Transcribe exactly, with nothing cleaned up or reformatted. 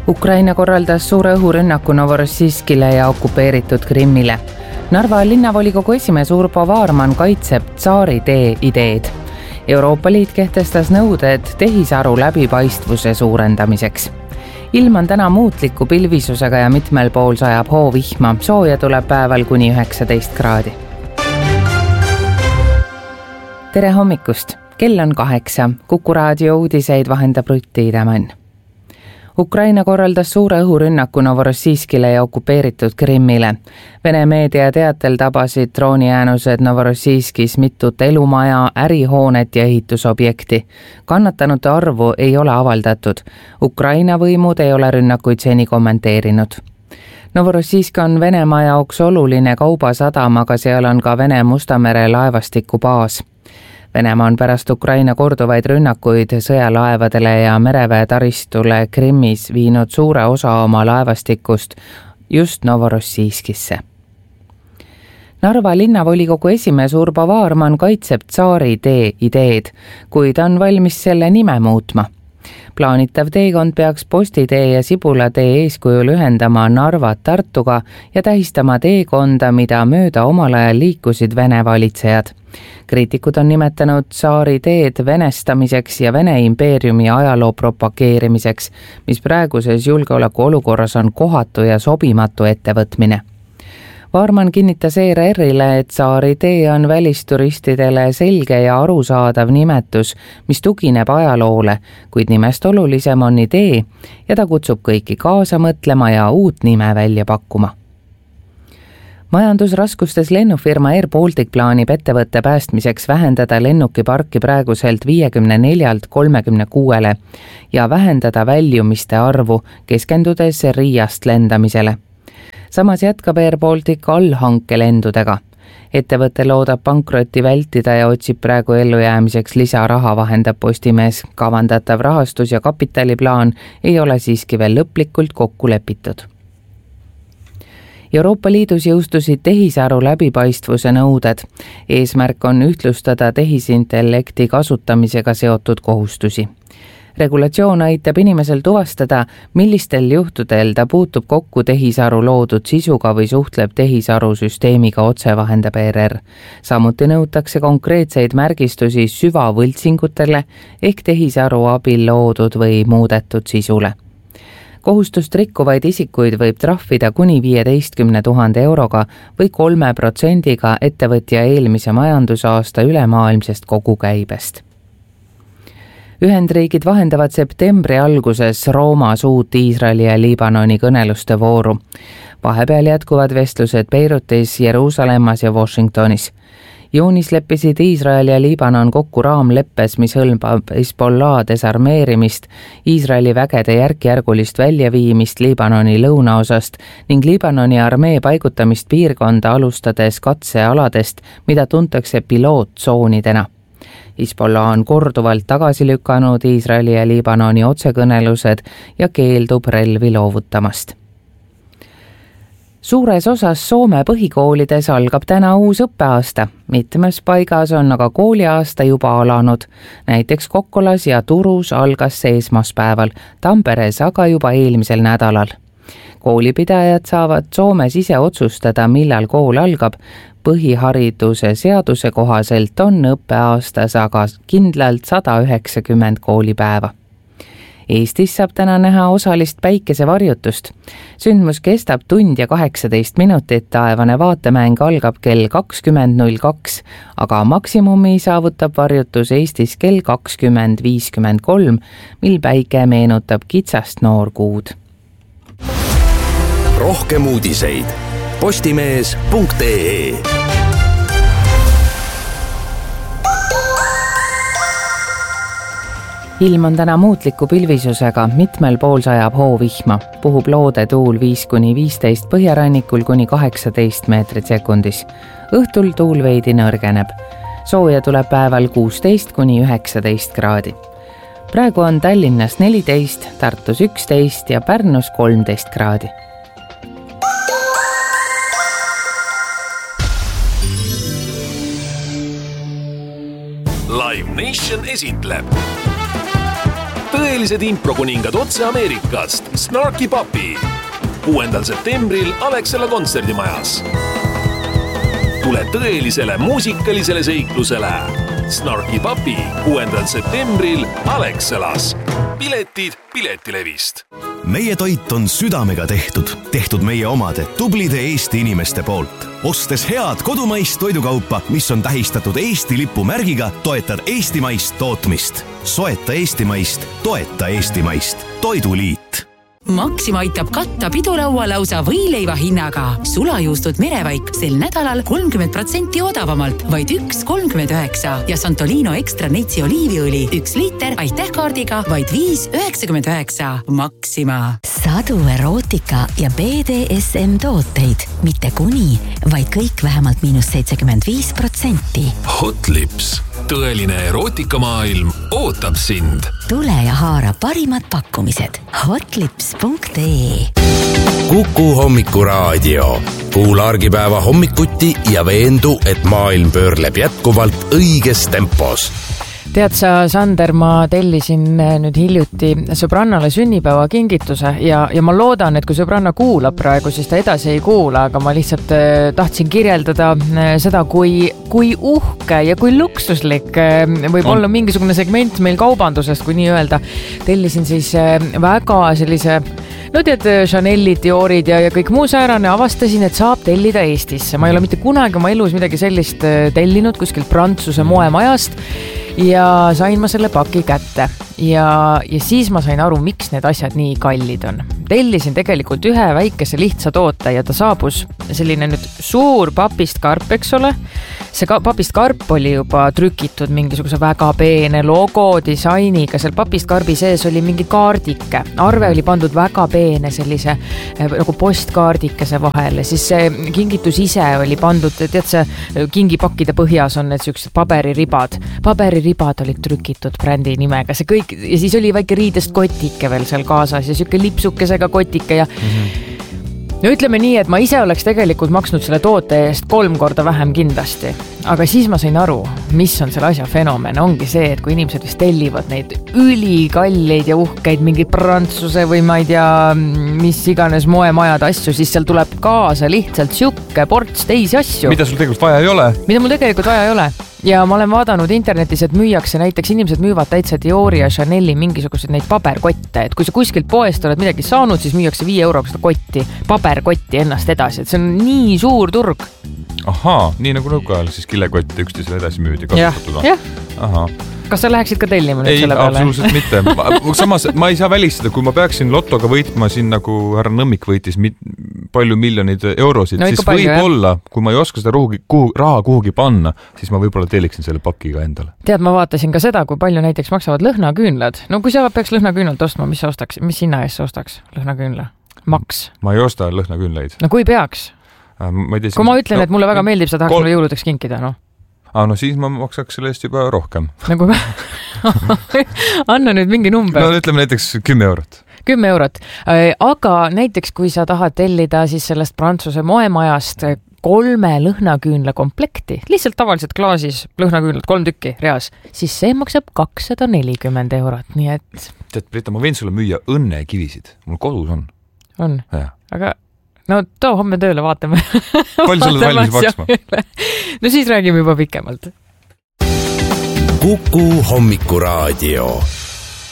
Ukraina korraldas suure õhurünnaku Novorossijskile ja okupeeritud Krimmile. Narva linnavolikogu esimees Urbo Vaarman kaitseb tsaaritee ideed. Euroopa Liit kehtestas nõuded tehisaru läbipaistvuse suurendamiseks. Ilm on täna muutliku pilvisusega ja mitmel pool sajab hoovihma. Sooja tuleb päeval kuni üheksateist kraadi. Tere hommikust! Kell on kaheksa. Kuku raadio uudiseid vahendab Rutti Idemann. Ukraina korraldas suure õhurünnaku Novorossijskile ja okupeeritud Krimmile. Vene meedia teatel tabasid droonijäänused Novorossijskis mitut elumaja, ärihoonet ja ehitusobjekti. Kannatanute arvu ei ole avaldatud. Ukraina võimud ei ole rünnakuid seni kommenteerinud. Novorossijsk on Venemaa jaoks oluline kaubasadam, aga seal on ka Vene Mustamere laevastiku baas. Venemaa on pärast Ukraina korduvaid rünnakuid sõjalaevadele ja mereväe taristule Krimmis viinud suure osa oma laevastikust just Novorossijskisse. Narva linnavolikogu esimees Urbo Vaarman kaitseb tsaaritee ideed, kuid on valmis selle nime muutma. Plaanitav teekond peaks Postitee ja Sibulatee eeskujul ühendama Narvat Tartuga ja tähistama teekonda, mida mööda omal ajal liikusid Vene valitsejad. Kriitikud on nimetanud tsaariteed venestamiseks ja Vene impeeriumi ajaloo propageerimiseks, mis praeguses julgeoleku olukorras on kohatu ja sobimatu ettevõtmine. Vaarman kinnitas E R R-ile, et tsaaritee on välisturistidele selge ja arusaadav nimetus, mis tugineb ajaloole, kuid nimest olulisem on idee ja ta kutsub kõiki kaasa mõtlema ja uut nime välja pakkuma. Majandusraskustes lennufirma Air Baltic plaanib ettevõtte päästmiseks vähendada lennukiparki praeguselt viiekümne neljalt kolmekümne kuuele ja vähendada väljumiste arvu, keskendudes Riiast lendamisele. Samas jätkab Air Baltic allhankelendudega. Ettevõte loodab pankrotti vältida ja otsib praegu ellujäämiseks lisaraha, vahendab Postimees. Kavandatav rahastus ja kapitaliplaan ei ole siiski veel lõplikult kokku lepitud. Euroopa Liidus jõustusid tehisaru läbipaistvuse nõuded. Eesmärk on ühtlustada tehisintellekti kasutamisega seotud kohustusi. Regulatsioon aitab inimesel tuvastada, millistel juhtudel ta puutub kokku tehisaru loodud sisuga või suhtleb tehisaru süsteemiga otse, vahendab E R R. Samuti nõutakse konkreetseid märgistusi süvavõltsingutele ehk tehisaru abil loodud või muudetud sisule. Kohustust rikkuvaid isikuid võib trahvida kuni viieteistkümne tuhande euroga või kolme protsendiga ettevõtja eelmise majandusaasta ülemaailmsest kogukäibest. Ühendriigid vahendavad septembri alguses Roomas uut Iisraeli ja Liibanoni kõneluste vooru. Vahepeal jätkuvad vestlused Beirutis, Jeruusalemmas ja Washingtonis. Juunis leppisid Iisrael ja Liibanon kokku raamleppes, mis hõlmab Hezbollah desarmeerimist, Iisraeli vägede järk-järgulist väljaviimist Liibanoni lõunaosast ning Liibanoni armee paigutamist piirkonda alustades katsealadest, mida tuntakse pilootsoonidena. Hezbollah on korduvalt tagasi lükanud Iisraeli ja Liibanoni otsekõnelused ja keeldub relvi loovutamast. Suures osas Soome põhikoolides algab täna uus õppeaasta. Mitmes paigas on aga kooliaasta juba alanud. Näiteks Kokkolas ja Turus algas see esmaspäeval, Tamperes aga juba eelmisel nädalal. Koolipidajad saavad Soomes ise otsustada, millal kool algab. Põhihariduse seaduse kohaselt on õppeaastas aga kindlalt sada üheksakümmend koolipäeva. Eestis saab täna näha osalist päikesevarjutust. Sündmus kestab tund ja kaheksateist minutit, taevane vaatemäng algab kell kakskümmend null kaks, aga maksimumi saavutab varjutus Eestis kell kakskümmend viiskümmend kolm, mil päike meenutab kitsast noorkuud. Rohkem uudiseid postimees punkt ee. Ilm on täna muutliku pilvisusega, mitmel pool sajab hoovihma. Puhub loode tuul viis kuni viisteist, põhjarannikul kuni kaheksateist meetrit sekundis. Õhtul tuul veidi nõrgeneb. Sooja tuleb päeval kuusteist kuni üheksateist kraadi. Praegu on Tallinnas neliteist, Tartus üksteist ja Pärnus kolmteist kraadi. Live Nation esitleb tõelised improkuningad otse Ameerikast, Snarky Puppy. kuuendal septembril Alexela kontserdimajas. Tule tõelisele muusikalisele seiklusele. Snarky Puppy kuuendal septembril Alexelas. Piletid Piletilevist. Meie toit on südamega tehtud, tehtud meie omade tublide Eesti inimeste poolt. Ostes head kodumaist toidukaupa, mis on tähistatud Eesti lipu märgiga, toetad eestimaist tootmist. Soeta eestimaist, toeta eestimaist. Toiduliit. Maxima aitab katta pidulaua lausa võileiva hinnaga. Sulajuustud merevaik sel nädalal kolmkümmend protsenti odavamalt, vaid üks kolmkümmend üheksa ja Santolino Extra Neitsi oliiviõli üks liiter aitähkaardiga vaid viis üheksakümmend üheksa. Maxima. Sadu erootika ja B D S M tooteid. Mitte kuni, vaid kõik vähemalt miinus seitsekümmend viis protsenti. Hot Lips. Tõeline erootikamaailm ootab sind. Tule ja haara parimad pakkumised. hotlips punkt ee. Kuku hommikuraadio. Kuula argipäeva hommikuti ja veendu, et maailm pöörleb jätkuvalt õiges tempos. Tead sa, Sander, ma tellisin nüüd hiljuti sõbrannale sünnipäeva kingituse ja, ja ma loodan, et kui sõbranna kuulab praegu, siis ta edasi ei kuula, aga ma lihtsalt tahtsin kirjeldada seda, kui, kui uhke ja kui luksuslik võib on. olla mingisugune segment meil kaubandusest, kui nii öelda. Tellisin siis väga sellise, no tead, Chanelid, Diorid ja, ja kõik muu säärane, avastasin, et saab tellida Eestisse. Ma ei ole mitte kunagi oma elus midagi sellist tellinud kuskilt Prantsuse moemajast ja sain ma selle paki kätte ja, ja siis ma sain aru, miks need asjad nii kallid on. Tellisin tegelikult ühe väikese lihtsa toote ja ta saabus selline nüüd suur papist karp, eks ole. See ka, papist karp oli juba trükitud mingisuguse väga peene logo disainiga. Seal papist karbi sees oli mingi kaardike. Arve oli pandud väga peene sellise nagu postkaardikese vahele. Siis see kingitus ise oli pandud, tead see kingipakkide põhjas on need sellised paberiribad. Paberiribad olid trükitud brändi nimega. See kõik, ja siis oli väike riidest kotike veel seal kaasas ja siuke lipsukesega kotike ja mm-hmm. No ütleme nii, et ma ise oleks tegelikult maksnud selle toote eest kolm korda vähem kindlasti. Aga siis ma sain aru, mis on selle asja fenomen. Ongi see, et kui inimesed vist tellivad neid ülikalleid ja uhkeid mingid Prantsuse või ma ei tea, mis iganes moemajad asju, siis seal tuleb kaasa lihtsalt siuke ports teisi asju. Mida sul tegelikult vaja ei ole? Mida mul tegelikult vaja ei ole. Ja ma olen vaadanud internetis, et müüakse näiteks inimesed müüvad täitsa Diori ja Chaneli mingisugused neid paberkotte, et kui sa kuskilt poest oled midagi saanud, siis müüakse viie euroga seda kotti, paberkotti ennast edasi, et see on nii suur turg. Ahaa, nii nagu nõukaajal siis killekotte üksteisele edasi müüdi kasutatud. Jah, jah. Kas sa läheksid ka tellima nüüd ei, selle peale? Ei, absoluutselt mitte. Samas ma ei saa välistada, kui ma peaksin lotoga võitma siin nagu härra Nõmmik võitis mit, palju miljoneid eurosid, no, siis võib-olla, kui ma ei oska seda ruhugi, kuhu, raha kuhugi panna, siis ma võib-olla telliksin selle pakiga endale. Tead, ma vaatasin ka seda, kui palju näiteks maksavad lõhnaküünlad. No kui sa peaks lõhnaküünlalt ostma, mis sa ostaks? Mis hinna eest sa ostaks lõhnaküünla? Maks. Ma ei osta lõhnaküünlaid. No kui peaks? Ma tea, kui ma ütlen, no, et mulle väga meeldib, sa tahaks kol... mulle jõuludeks kinkida, no. Ah, no siis ma maksaks selle eest juba rohkem. Nagu anna nüüd mingi number. No ütleme näiteks kümme eurot. Kümme eurot. Aga näiteks, kui sa tahad tellida siis sellest Prantsuse moemajast kolme lõhnaküünla komplekti, lihtsalt tavaliselt klaasis lõhnaküünlad, kolm tükki reas, siis see maksab kakssada nelikümmend eurot, nii et... Tead, Brita, ma võin sulle müüa õnnekivisid. Mul kodus on. On? Ja. Aga... No too homme tööle, vaatame. Palju sa oled valmis maksma? No siis räägime juba pikemalt. Kuku hommikuraadio.